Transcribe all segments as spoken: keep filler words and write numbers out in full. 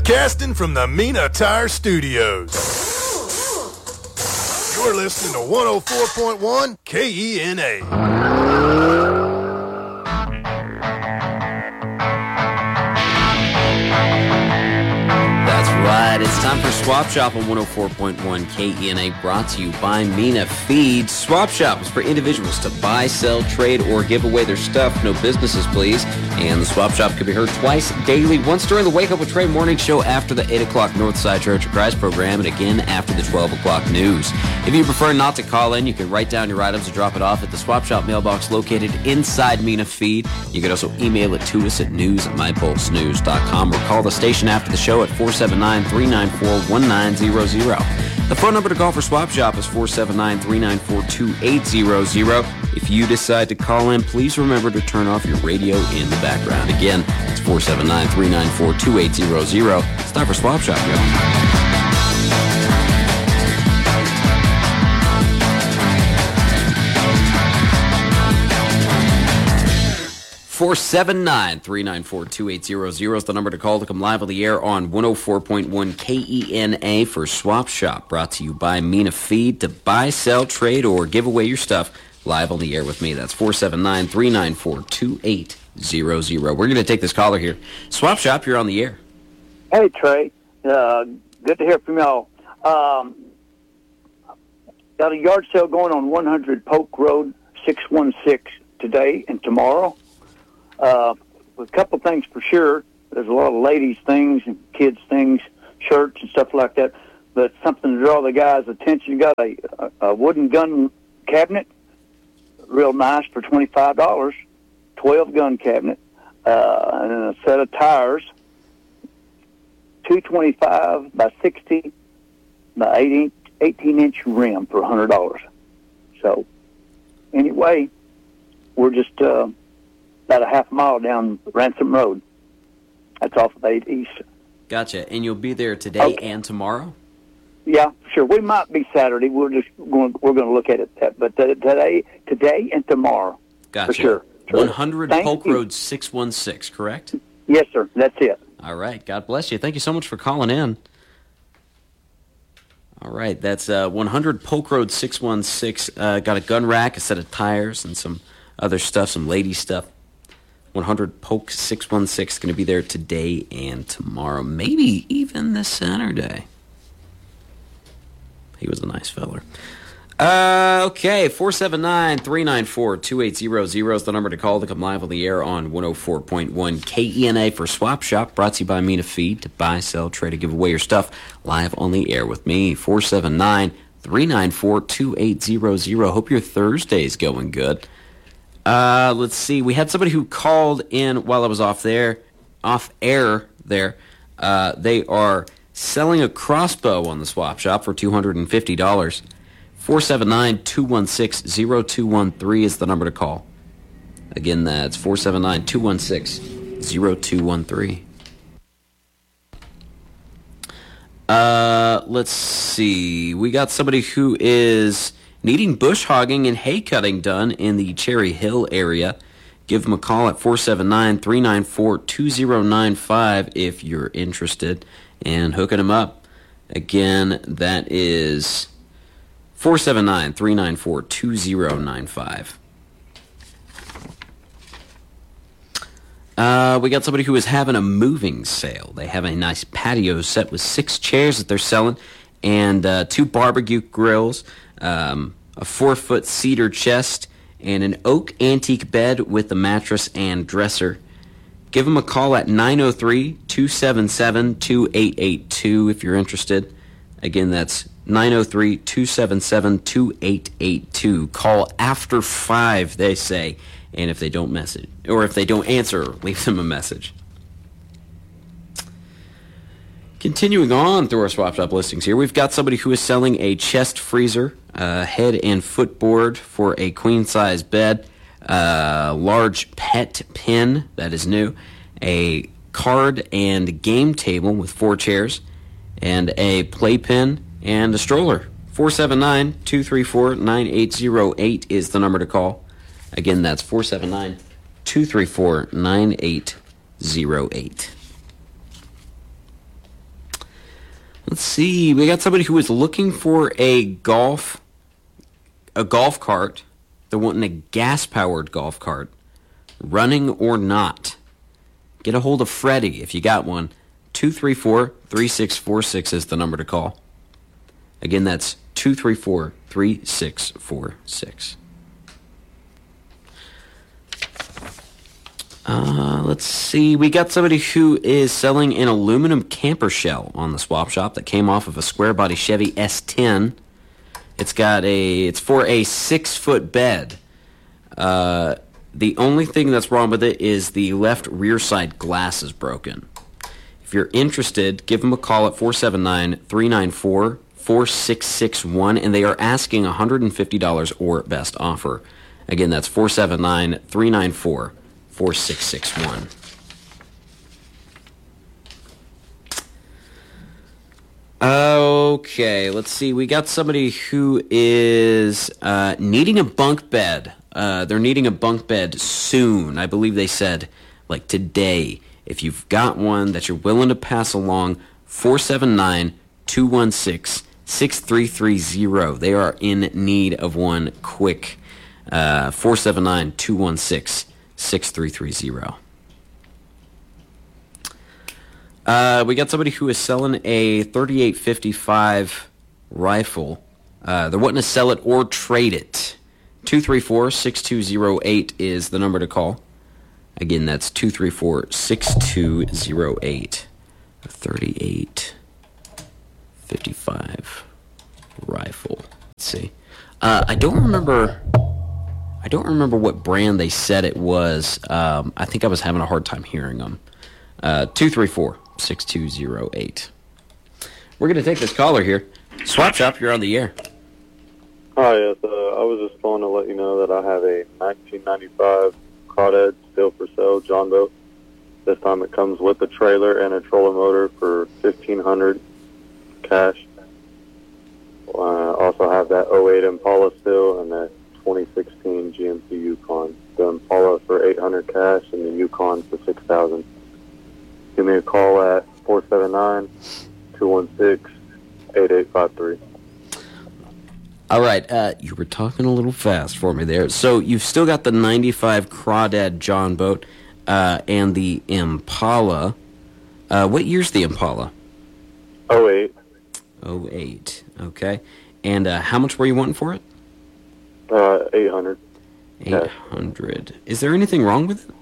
Broadcasting from the Mina Tire Studios. You're listening to one oh four point one K E N A. Right, it's time for Swap Shop on one oh four point one K E N A, brought to you by Mina Feed. Swap Shop is for individuals to buy, sell, trade, or give away their stuff. No businesses, please. And the Swap Shop can be heard twice daily, once during the Wake Up with Trey morning show after the eight o'clock Northside Church of Christ program, and again after the twelve o'clock news. If you prefer not to call in, you can write down your items or drop it off at the Swap Shop mailbox located inside Mina Feed. You can also email it to us at news at my pulse news dot com or call the station after the show at four seven nine, three nine four, one nine zero zero. The phone number to call for Swap Shop is four seven nine, three nine four, two eight zero zero. If you decide to call in, please remember to turn off your radio in the background. Again, it's four seven nine, three nine four, two eight zero zero. It's time for Swap Shop, y'all. four seven nine, three nine four, two eight zero zero is the number to call to come live on the air on one oh four point one K E N A for Swap Shop, brought to you by Mina Feed, to buy, sell, trade, or give away your stuff live on the air with me. That's four seven nine, three nine four, two eight zero zero. We're going to take this caller here. Swap Shop, you're on the air. Hey, Trey. Uh, good to hear from y'all. Um, got a yard sale going on one hundred Polk Road, six one six today and tomorrow. Uh, a couple things for sure. There's a lot of ladies' things and kids' things, shirts and stuff like that. But something to draw the guys' attention. You got a, a, a wooden gun cabinet, real nice for twenty-five dollars, twelve gun cabinet, uh, and a set of tires, two twenty-five by sixty by eighteen inch rim for one hundred dollars. So, anyway, we're just uh, about a half mile down Ransom Road. That's off of eight East. Gotcha. And you'll be there today okay. and tomorrow? Yeah, sure. We might be Saturday. We're just going. We're going to look at it that, but today, today and tomorrow. Gotcha. For sure. one hundred Thank Polk you. Road, six one six. Correct? Yes, sir. That's it. All right. God bless you. Thank you so much for calling in. All right. That's uh, one hundred Polk Road, six one six. Uh, got a gun rack, a set of tires, and some other stuff, some lady stuff. one hundred Polk, six one six. Going to be there today and tomorrow. Maybe even this Saturday. He was a nice feller. Uh, okay, four seven nine, three nine four, two eight zero zero is the number to call to come live on the air on one oh four point one K E N A for Swap Shop, brought to you by Mina Feed, to buy, sell, trade, or give away your stuff live on the air with me. four seven nine, three nine four, two eight zero zero. Hope your Thursday's going good. Uh, let's see. We had somebody who called in while I was off there, off air there. Uh, they are selling a crossbow on the Swap Shop for two hundred fifty dollars. four seven nine, two one six, zero two one three is the number to call. Again, that's four seven nine, two one six, zero two one three. Uh, let's see. We got somebody who is needing bush hogging and hay cutting done in the Cherry Hill area. Give them a call at four seven nine, three nine four, two zero nine five if you're interested, and hooking them up. Again, that is four seven nine, three nine four, two zero nine five. Uh, we got somebody who is having a moving sale. They have a nice patio set with six chairs that they're selling, and uh, two barbecue grills, um, a four-foot cedar chest, and an oak antique bed with a mattress and dresser. Give them a call at nine oh three, two seven seven, two eight eight two if you're interested. Again, that's nine oh three, two seven seven, two eight eight two. Call after five, they say. And if they don't message, or if they don't answer, leave them a message. Continuing on through our Swap Shop listings here, we've got somebody who is selling a chest freezer, a head and footboard for a queen-size bed, a large pet pin that is new, a card and game table with four chairs, and a playpen and a stroller. four seven nine, two three four, nine eight zero eight is the number to call. Again, that's four seven nine, two three four, nine eight zero eight. Let's see. We got somebody who is looking for a golf, a golf cart. They're wanting a gas-powered golf cart, running or not. Get a hold of Freddie if you got one. two three four, three six four six is the number to call. Again, that's two three four, three six four six. Uh, let's see. We got somebody who is selling an aluminum camper shell on the swap shop that came off of a square body Chevy S ten. It's got a. It's for a six foot bed. Uh, the only thing that's wrong with it is the left rear side glass is broken. If you're interested, give them a call at four seven nine, three nine four, four six six one, and they are asking one hundred fifty dollars or best offer. Again, that's four seven nine, three nine four, four six six one. Okay, let's see. We got somebody who is uh, needing a bunk bed. Uh, they're needing a bunk bed soon. I believe they said, like today. If you've got one that you're willing to pass along, four seven nine, two one six, six three three zero. They are in need of one quick. Uh, four seven nine, two one six, six three three zero. Uh, we got somebody who is selling a thirty-eight fifty-five rifle. Uh, they're wanting to sell it or trade it. two three four, six two zero eight is the number to call. Again, that's two three four, six two zero eight. thirty-eight fifty-five rifle. Let's see. Uh, I don't remember... I don't remember what brand they said it was. Um, I think I was having a hard time hearing them. Uh, two three four, six two zero eight. We're going to take this caller here. Swap Shop, you're on the air. Hi, yes. Uh, I was just calling to let you know that I have a nineteen ninety-five Crawdad still for sale, John boat. This time it comes with a trailer and a trolling motor for fifteen hundred dollars cash. Uh, also have that oh eight Impala still and that twenty sixteen G M C Yukon. The Impala for eight hundred cash and the Yukon for six thousand. Give me a call at four seven nine, two one six, eight eight five three. All right, uh, you were talking a little fast for me there. So you've still got the ninety-five Crawdad John boat uh, and the Impala. Uh, what year's the Impala? oh eight. oh eight, okay. And uh, how much were you wanting for it? Uh, eight hundred. eight hundred. Is there anything wrong with it?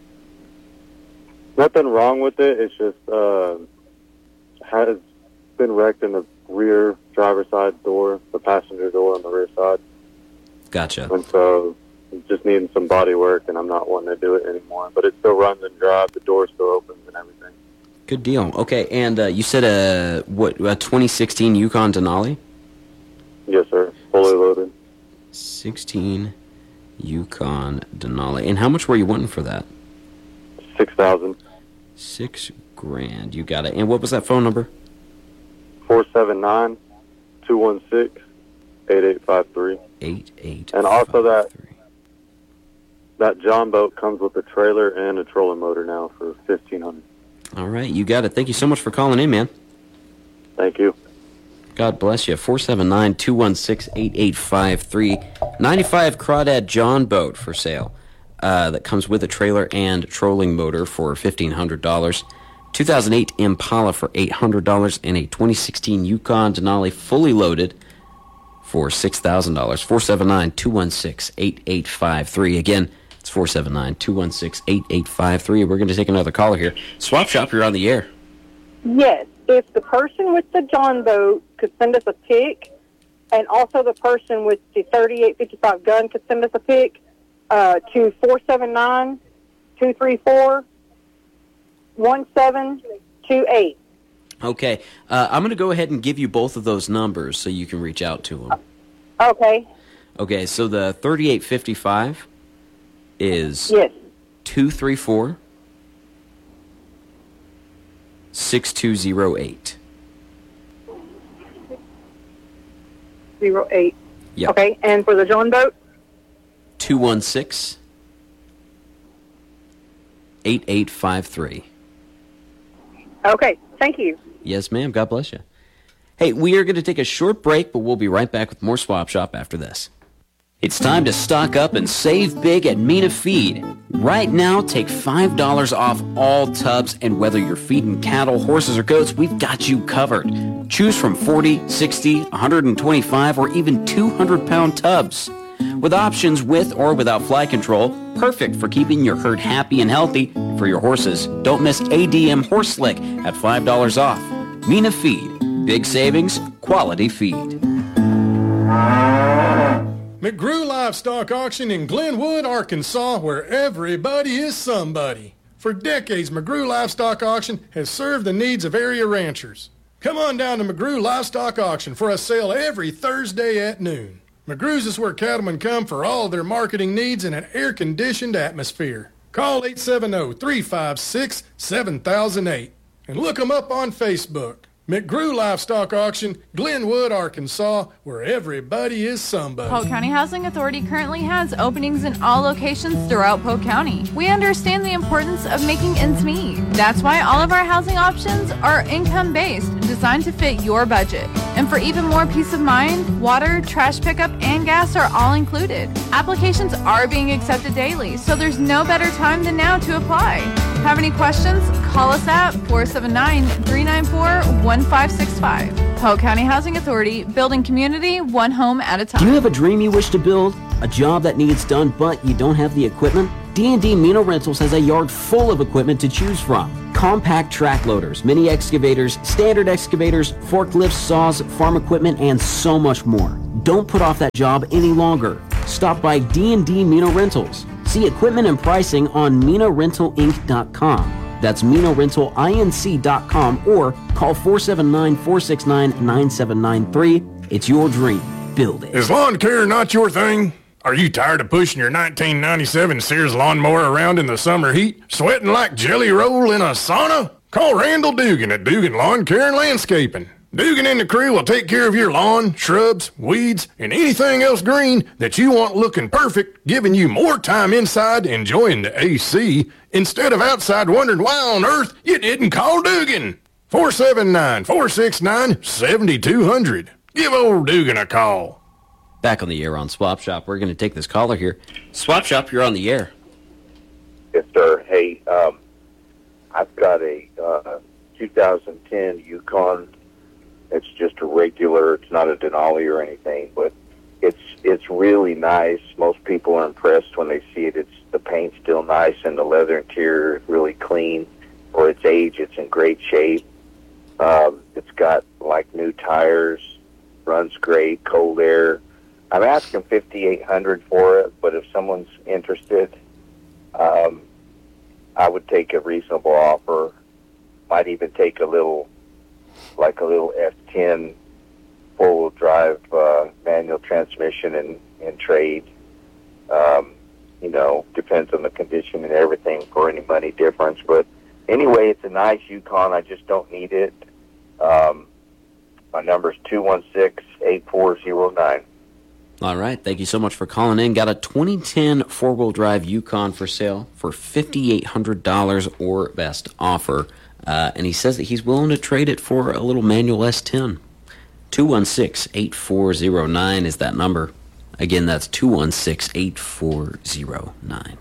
Nothing wrong with it. It's just uh, has been wrecked in the rear driver's side door, the passenger door on the rear side. Gotcha. And so just needing some body work, and I'm not wanting to do it anymore. But it still runs and drives. The door still opens and everything. Good deal. Okay, and uh, you said a, what, a twenty sixteen Yukon Denali? Yes, sir. Fully loaded. sixteen Yukon Denali. And how much were you wanting for that? six thousand. Six grand. You got it. And what was that phone number? four seven nine, two one six, eight eight five three. eight eight. And also that that John boat comes with a trailer and a trolling motor now for fifteen hundred. All right, you got it. Thank you so much for calling in, man. Thank you. God bless you. four seven nine, two one six, eight eight five three. ninety-five Crawdad John boat for sale. Uh, that comes with a trailer and trolling motor for fifteen hundred dollars. two thousand eight Impala for eight hundred dollars and a twenty sixteen Yukon Denali fully loaded for six thousand dollars. four seven nine, two one six, eight eight five three. Again, it's four seven nine, two one six, eight eight five three. We're going to take another caller here. Swap Shop, you're on the air. Yes, if the person with the John boat could send us a pic, and also the person with the thirty-eight fifty-five gun could send us a pic, uh, to four seven nine, two three four, one seven two eight. Okay, uh, I'm going to go ahead and give you both of those numbers so you can reach out to them. Okay. Okay, so the thirty-eight fifty-five is Yes. two three four, six two zero eight. Zero eight. Yep. Okay, and for the John boat? two one six, eight eight five three. Okay, thank you. Yes, ma'am. God bless you. Hey, we are going to take a short break, but we'll be right back with more Swap Shop after this. It's time to stock up and save big at Mina Feed. Right now, take five dollars off all tubs, and whether you're feeding cattle, horses, or goats, we've got you covered. Choose from forty, sixty, one hundred twenty-five, or even two hundred pound tubs. With options with or without fly control, perfect for keeping your herd happy and healthy. For your horses, don't miss A D M Horse Slick at five dollars off. Mina Feed. Big savings, quality feed. McGrew Livestock Auction in Glenwood, Arkansas, where everybody is somebody. For decades, McGrew Livestock Auction has served the needs of area ranchers. Come on down to McGrew Livestock Auction for a sale every Thursday at noon. McGrew's is where cattlemen come for all their marketing needs in an air-conditioned atmosphere. Call eight seven zero, three five six, seven thousand eight and look them up on Facebook. McGrew Livestock Auction, Glenwood, Arkansas, where everybody is somebody. Polk County Housing Authority currently has openings in all locations throughout Polk County. We understand the importance of making ends meet. That's why all of our housing options are income-based, designed to fit your budget. And for even more peace of mind, water, trash pickup, and gas are all included. Applications are being accepted daily, so there's no better time than now to apply. Have any questions? Call us at four seven nine, three nine four, one five six five. Polk County Housing Authority, building community one home at a time. Do you have a dream you wish to build? A job that needs done, but you don't have the equipment? D and D Mino Rentals has a yard full of equipment to choose from. Compact track loaders, mini excavators, standard excavators, forklifts, saws, farm equipment, and so much more. Don't put off that job any longer. Stop by D and D Mino Rentals. See equipment and pricing on Mino Rental Inc dot com. That's Mino Rental Inc dot com or call four seven nine, four six nine, nine seven nine three. It's your dream. Build it. Is lawn care not your thing? Are you tired of pushing your nineteen ninety-seven Sears lawnmower around in the summer heat, sweating like Jelly Roll in a sauna? Call Randall Dugan at Dugan Lawn Care and Landscaping. Dugan and the crew will take care of your lawn, shrubs, weeds, and anything else green that you want looking perfect, giving you more time inside enjoying the A C instead of outside wondering why on earth you didn't call Dugan. four seven nine, four six nine, seven two zero zero. Give old Dugan a call. Back on the air on Swap Shop. We're going to take this caller here. Swap Shop, you're on the air. Yes, sir. Hey, um, I've got a uh, two thousand ten Yukon. It's just a regular. It's not a Denali or anything, but it's it's really nice. Most people are impressed when they see it. It's the paint's still nice and the leather interior is really clean. For its age, it's in great shape. Um, it's got like new tires, runs great, cold air. I'm asking fifty-eight hundred for it, but if someone's interested, um, I would take a reasonable offer. Might even take a little, like a little F ten four-wheel drive uh, manual transmission in, in trade. Um, you know, depends on the condition and everything for any money difference. But anyway, it's a nice Yukon. I just don't need it. Um, my number is two one six, eight four zero nine. All right. Thank you so much for calling in. Got a twenty ten four-wheel drive Yukon for sale for five thousand eight hundred dollars or best offer. Uh, and he says that he's willing to trade it for a little manual S ten. two one six, eight four zero nine is that number. Again, that's two one six, eight four zero nine.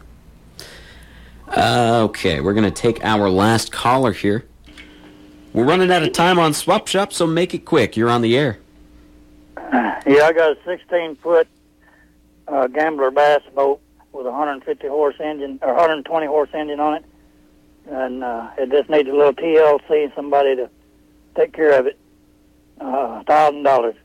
Uh, okay, we're going to take our last caller here. We're running out of time on Swap Shop, so make it quick. You're on the air. Yeah, I got a sixteen-foot uh, Gambler bass boat with a one hundred fifty horse engine, or one hundred twenty horse engine on it. And uh, it just needs a little T L C, somebody to take care of it. Uh, one thousand dollars.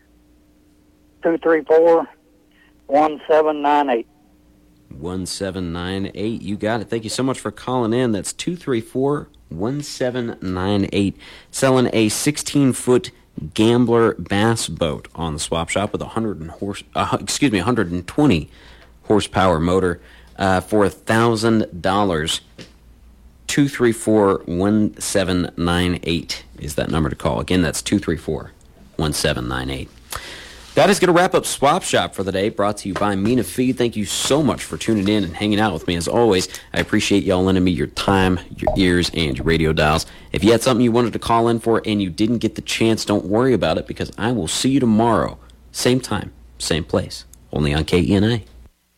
two three four, one seven nine eight. one seven nine eight. You got it. Thank you so much for calling in. That's two three four, one seven nine eight. Selling a sixteen-foot Gambler bass boat on the Swap Shop with a one hundred horse, uh, excuse me, one hundred twenty horsepower motor uh, for one thousand dollars. two three four, one seven nine eight is that number to call. Again, that's two three four, one seven nine eight. That is going to wrap up Swap Shop for the day, brought to you by Mina Feed. Thank you so much for tuning in and hanging out with me as always. I appreciate y'all lending me your time, your ears, and your radio dials. If you had something you wanted to call in for and you didn't get the chance, don't worry about it, because I will see you tomorrow. Same time, same place, only on K E N A.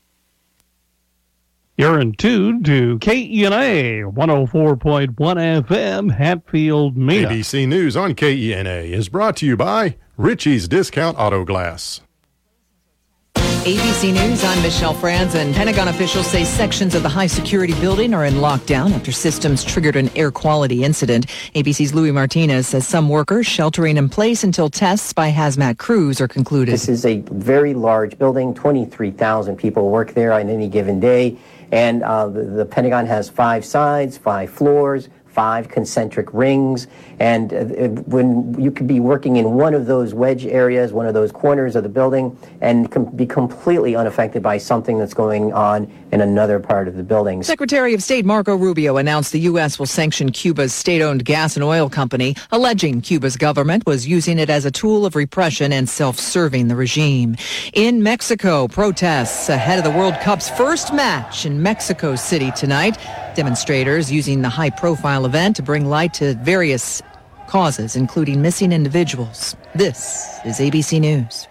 You're in tune to K E N A one oh four point one F M, Hatfield, Mina. A B C News on K E N A is brought to you by Richie's Discount Auto Glass. A B C News, I'm Michelle Franzen. Pentagon officials say sections of the high-security building are in lockdown after systems triggered an air quality incident. A B C's Louis Martinez says some workers sheltering in place until tests by hazmat crews are concluded. This is a very large building. twenty-three thousand people work there on any given day. And uh, the, the Pentagon has five sides, five floors, five concentric rings, and uh, when you could be working in one of those wedge areas, one of those corners of the building, and com- be completely unaffected by something that's going on in another part of the building. Secretary of State Marco Rubio announced the U S will sanction Cuba's state-owned gas and oil company, alleging Cuba's government was using it as a tool of repression and self-serving the regime. In Mexico, protests ahead of the World Cup's first match in Mexico City tonight. Demonstrators using the high-profile event to bring light to various causes, including missing individuals. This is A B C News.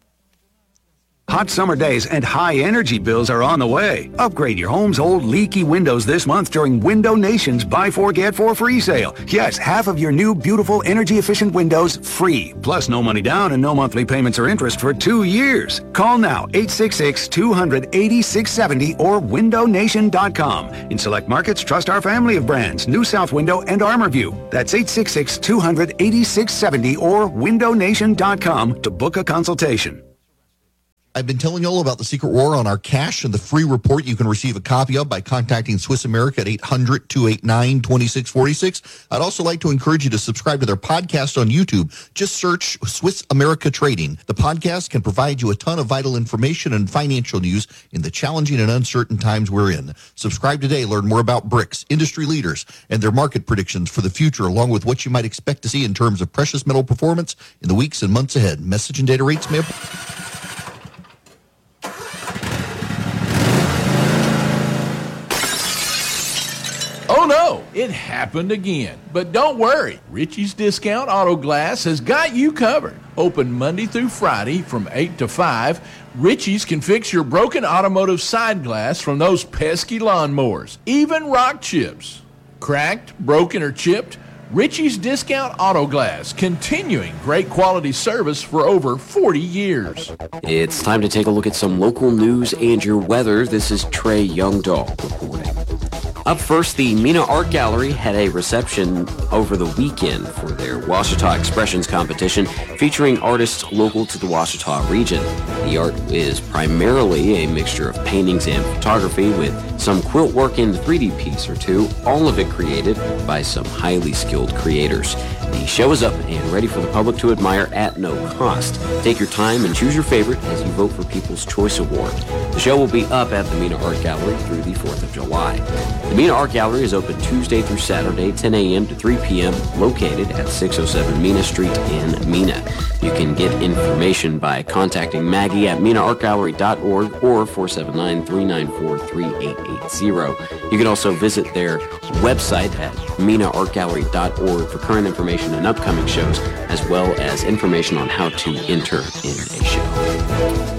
Hot summer days and high energy bills are on the way. Upgrade your home's old leaky windows this month during Window Nation's Buy Four Get Four free sale. Yes, half of your new beautiful energy efficient windows free. Plus no money down and no monthly payments or interest for two years. Call now eight six six, two hundred, eighty-six seventy or window nation dot com. In select markets, trust our family of brands, New South Window and ArmorView. That's eight six six, two hundred, eighty-six seventy or window nation dot com to book a consultation. I've been telling you all about the secret war on our cash and the free report you can receive a copy of by contacting Swiss America at eight hundred, two eight nine, two six four six. I'd also like to encourage you to subscribe to their podcast on YouTube. Just search Swiss America Trading. The podcast can provide you a ton of vital information and financial news in the challenging and uncertain times we're in. Subscribe today. Learn more about bricks, industry leaders, and their market predictions for the future, along with what you might expect to see in terms of precious metal performance in the weeks and months ahead. Message and data rates may apply. Oh no, it happened again. But don't worry, Richie's Discount Auto Glass has got you covered. Open Monday through Friday from eight to five, Richie's can fix your broken automotive side glass from those pesky lawnmowers, even rock chips. Cracked, broken, or chipped, Richie's Discount Auto Glass, continuing great quality service for over forty years. It's time to take a look at some local news and your weather. This is Trey Youngdahl reporting. Up first, the Mina Art Gallery had a reception over the weekend for their Ouachita Expressions competition featuring artists local to the Ouachita region. The art is primarily a mixture of paintings and photography with some quilt work and a three D piece or two, all of it created by some highly skilled creators. The show is up and ready for the public to admire at no cost. Take your time and choose your favorite as you vote for People's Choice Award. The show will be up at the Mina Art Gallery through the fourth of July. The Mina Art Gallery is open Tuesday through Saturday, ten a.m. to three p.m., located at six oh seven Mina Street in Mina. You can get information by contacting Maggie at mina art gallery dot org or four seven nine, three nine four, three eight eight zero. You can also visit their website at mina art gallery dot org for current information and upcoming shows, as well as information on how to enter in a show.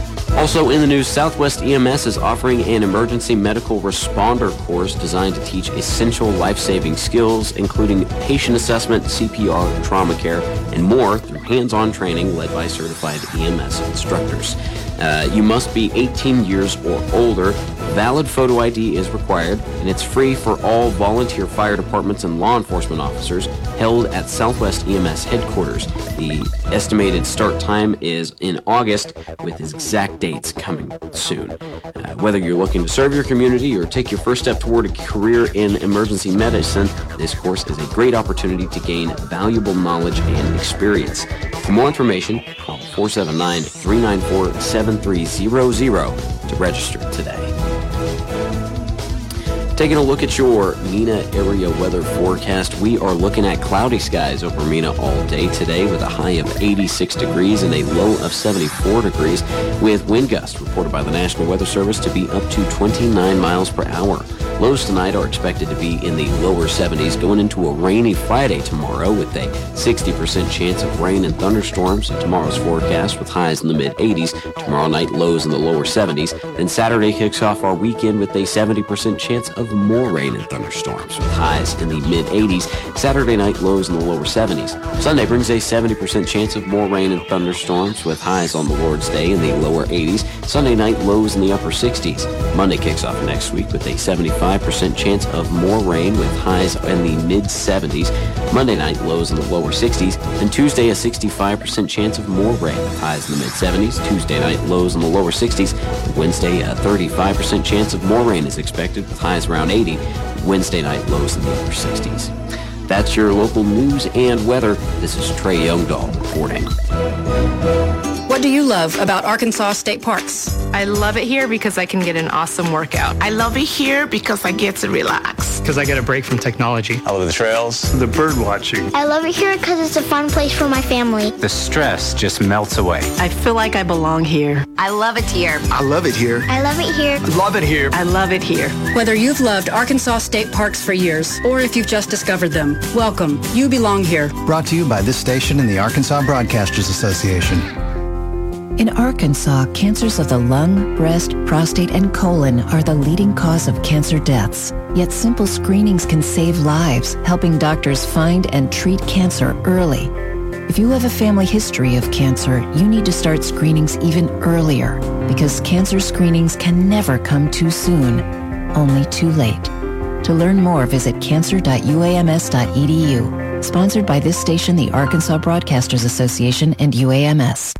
Also in the news, Southwest E M S is offering an emergency medical responder course designed to teach essential life-saving skills, including patient assessment, C P R, trauma care, and more through hands-on training led by certified E M S instructors. Uh, you must be eighteen years or older. Valid photo I D is required, and it's free for all volunteer fire departments and law enforcement officers held at Southwest E M S headquarters. The estimated start time is in August, with exact dates coming soon. Uh, whether you're looking to serve your community or take your first step toward a career in emergency medicine, this course is a great opportunity to gain valuable knowledge and experience. For more information, call four seven nine, three nine four, seven three zero zero to register today. Taking a look at your MENA area weather forecast, we are looking at cloudy skies over MENA all day today with a high of eighty-six degrees and a low of seventy-four degrees, with wind gusts reported by the National Weather Service to be up to twenty-nine miles per hour. Lows tonight are expected to be in the lower seventies, going into a rainy Friday tomorrow with a sixty percent chance of rain and thunderstorms in tomorrow's forecast with highs in the mid-eighties. Tomorrow night, lows in the lower seventies. Then Saturday kicks off our weekend with a seventy percent chance of more rain and thunderstorms with highs in the mid-eighties. Saturday night, lows in the lower seventies. Sunday brings a seventy percent chance of more rain and thunderstorms with highs on the Lord's Day in the lower eighties. Sunday night, lows in the upper sixties. Monday kicks off next week with a seventy-five percent chance of more rain with highs in the mid-seventies. Monday night, lows in the lower sixties. And Tuesday, a sixty-five percent chance of more rain with highs in the mid-seventies. Tuesday night, lows in the lower sixties. Wednesday, a thirty-five percent chance of more rain is expected with highs around eighty. Wednesday night, lows in the upper sixties. That's your local news and weather. This is Trey Youngdahl reporting. What do you love about Arkansas State Parks? I love it here because I can get an awesome workout. I love it here because I get to relax. Because I get a break from technology. I love the trails. The bird watching. I love it here because it's a fun place for my family. The stress just melts away. I feel like I belong here. I love it here. I love it here. I love it here. I love it here. I love it here. Whether you've loved Arkansas State Parks for years or if you've just discovered them, welcome. You belong here. Brought to you by this station and the Arkansas Broadcasters Association. In Arkansas, cancers of the lung, breast, prostate, and colon are the leading cause of cancer deaths. Yet simple screenings can save lives, helping doctors find and treat cancer early. If you have a family history of cancer, you need to start screenings even earlier, because cancer screenings can never come too soon, only too late. To learn more, visit cancer dot u a m s dot e d u. Sponsored by this station, the Arkansas Broadcasters Association, and U A M S.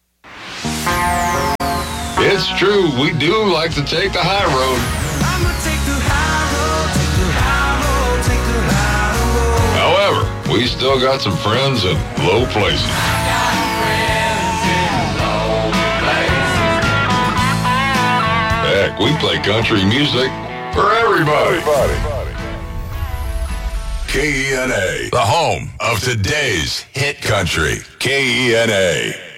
It's true, we do like to take the high road. I'ma take the high road, take the high road, take the high road. However, we still got some friends in low places. I got friends in low places. Heck, we play country music for everybody. everybody. K E N A, the home of today's hit country. K E N A.